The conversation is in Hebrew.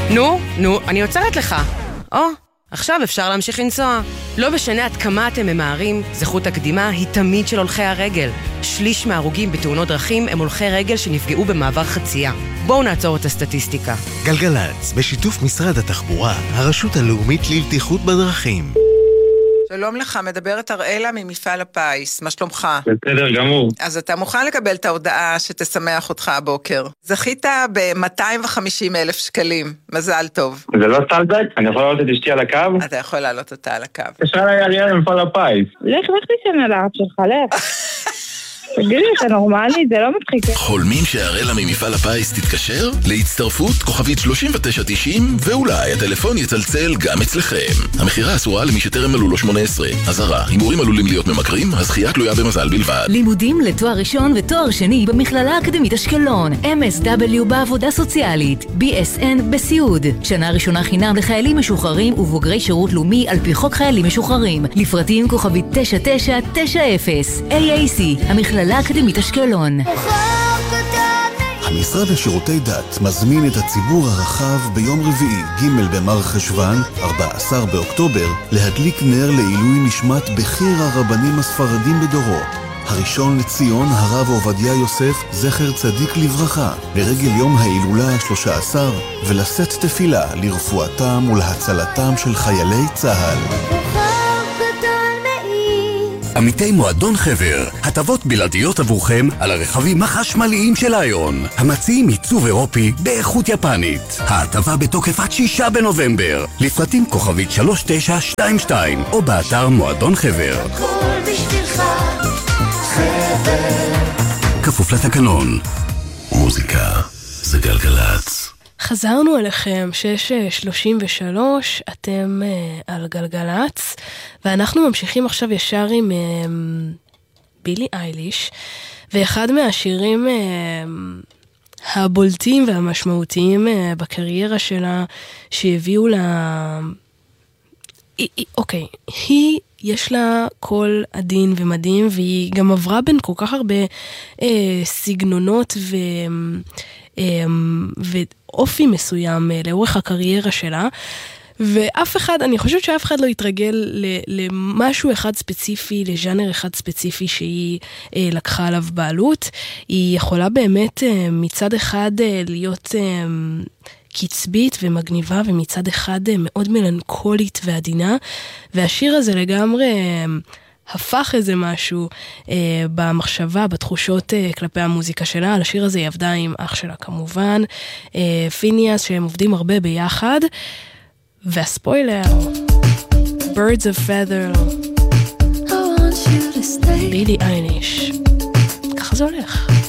נו, אני עוצרת לך. עכשיו אפשר להמשיך לנסוע. לא משנה עד כמה אתם ממהרים, זכות הקדימה היא תמיד של הולכי הרגל. שליש מההרוגים בתאונות דרכים הם הולכי רגל שנפגעו במעבר חצייה. בואו נעצור את הסטטיסטיקה. גלגלץ, בשיתוף משרד התחבורה, הרשות הלאומית לבטיחות בדרכים. שלום לך, מדברת אראלה ממפעל הפיס, מה שלומך? בסדר גמור. אז אתה מוכן לקבל את ההודעה שתשמח אותך הבוקר. זכית ב-250,000 שקלים, מזל טוב. זה לא סטלבק? אני יכול לעלות את אשתי על הקו? אתה יכול לעלות אותה על הקו. תשאל לי אריאל ממפעל הפיס. לך תישן על האף שלך, לך. תגידי, אתה נורמלי? זה לא מצחיק. חולמים שהאראלה ממפעל הפיס תתקשר? להצטרפות כוכבית 3990 ואולי הטלפון יצלצל גם אצלכם. המחירה אסורה למי שטרם מלאו לו 18. אזהרה, הימורים עלולים להיות ממכרים, הזכייה תלויה במזל בלבד. לימודים לתואר ראשון ותואר שני במכללה האקדמית אשקלון. MSW בעבודה סוציאלית, BSN בסיעוד. שנה ראשונה חינם לחיילים משוחררים ובוגרי שירות לאומי על פי חוק חיילים משוחררים. לפרטים כוכבית 9990. AAC, המכללה האקדמית אשקלון. המשרד לשירותי דת מזמין את הציבור הרחב ביום רביעי ג' במר חשוון 14 באוקטובר להדליק נר לעילוי נשמת בכיר הרבנים הספרדים בדורו, הראשון לציון הרב עובדיה יוסף זכר צדיק לברכה, לרגל יום ההילולה ה-13, ולשאת תפילה לרפואתם ולהצלתם של חיילי צה"ל. עמיתי מועדון חבר, הטבות בלעדיות עבורכם על הרכבים החשמליים של איון, המציעים עיצוב אירופי באיכות יפנית. ההטבה בתוקף עד 6 בנובמבר. לפרטים כוכבית 3922 או באתר מועדון חבר. הכל בשבילך חבר. כפוף לתקנון. מוזיקה זה גלגלץ. חזרנו אליכם, 6:33, אתם על גלגלץ, ואנחנו ממשיכים עכשיו ישר עם בילי אייליש, ואחד מהשירים הבולטים והמשמעותיים בקריירה שלה, שהביאו לה... אוקיי, יש לה קול עדין ומדהים, והיא גם עברה בין כל כך הרבה סגנונות ואופי מסוים לאורך הקריירה שלה, ואף אחד, אני חושבת שאף אחד לא יתרגל למשהו אחד ספציפי, לז'אנר אחד ספציפי שהיא לקחה עליו בעלות. היא יכולה באמת מצד אחד להיות קצבית ומגניבה, ומצד אחד מאוד מלנכולית ועדינה, והשיר הזה לגמרי הפך איזה משהו במחשבה, בתחושות כלפי המוזיקה שלה. על השיר הזה היא עבדה עם אח שלה כמובן, פיניאס, שהם עובדים הרבה ביחד, והספוילר, Birds of Feather, בילי אייליש. ככה זה הולך.